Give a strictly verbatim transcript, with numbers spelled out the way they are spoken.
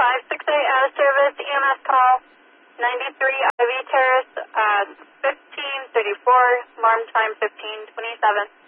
five six eight out of service, E M S call, ninety-three Ivy Terrace, uh, fifteen thirty-four, alarm time fifteen twenty-seven.